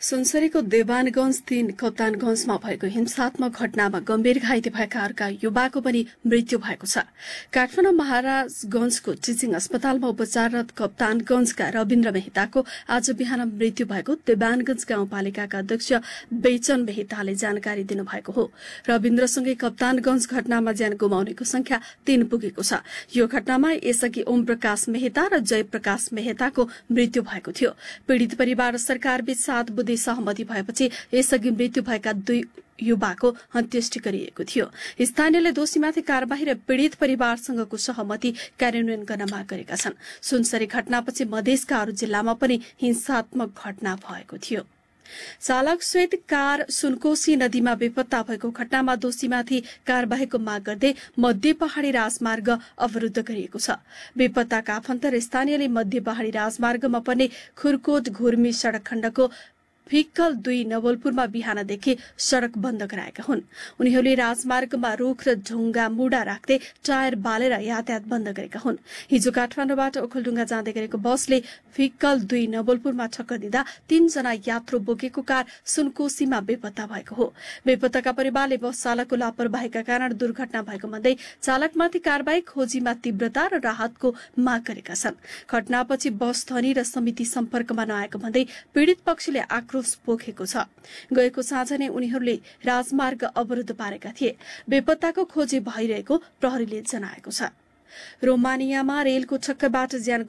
सुनसरीको देवानगंज 3 कप्तानगंजमा भएको हिंसात्मक घटनामा गम्भीर घाइते भएकाहरूका युवाको पनि मृत्यु भएको छ। काठमाडौँ महाराजगंजको टिचिङ अस्पतालमा उपचाररत कप्तानगंजका रविन्द्र मेहताको आज बिहान मृत्यु भएको देवानगंज गाउँपालिकाका अध्यक्ष बेचन मेहताले जानकारी दिनुभएको हो। रविन्द्रसँगै कप्तानगंज घटनामा ज्यान गुमाउनेको संख्या 3 पुगेको छ। यो घटनामा यसअघि ओम प्रकाश मेहता र जय प्रकाश मेहताको मृत्यु भएको थियो। पीड़ित परिवार र सरकारबीच 7 बुधे सहमति भएपछि यसअघि मृत्यु भएका 2 युवाको अन्त्येष्टि गरिएको थियो। स्थानीयले दोषीमाथि कार्यवाही र पीड़ित परिवारसँगको सहमति कार्यान्वयन गर्न माग गरेका छन्। सुनसरी घटनापछि मधेसका अरू जिल्लामा पनि हिंसात्मक घटना भएको थियो। चालक सहित कार सुनकोशी नदीमा बेपत्ता भएको घटनामा दोषीमाथि कार्यवाहीको माग गर्दै मध्य पहाड़ी राजमार्ग अवरुद्ध गरिएको छ। बेपत्ताका आफन्त र स्थानीयले मध्य पहाड़ी राजमार्गमा पर्ने खुरकोट घुर्मी सड़क खण्डको फिक्कल 2 नवलपुरमा बिहानदेखि सड़क बन्द गराएका हुन्। उनीहरूले राजमार्गमा रूख र ढुङ्गा मुढा राख्दै टायर बालेर यातायात बन्द गरेका हुन्। हिजो काठमाडौँबाट ओखलढुङ्गा जाँदै गरेको बसले फिक्कल 2 नवलपुरमा ठक्कर दिँदा 3 जना यात्रु बोकेको कार सुनकोशीमा बेपत्ता भएको हो। बेपत्ताका परिवारले बस चालकको लापरवाहीका कारण दुर्घटना भएको भन्दै चालकमाथि कार्यवाही खोजीमा तीव्रता र राहतको माग गरेका छन्। घटनापछि बस धनी र समिति सम्पर्कमा नआएको भन्दै पीड़ित पक्षले आक्रोश पोखेको छ। गएको साँझ नै उनीहरूले राजमार्ग अवरुद्ध पारेका थिए। बेपत्ताको खोजी भइरहेको प्रहरीले जनाएको छ। रोमानियामा रेलको ठक्करबाट ज्यान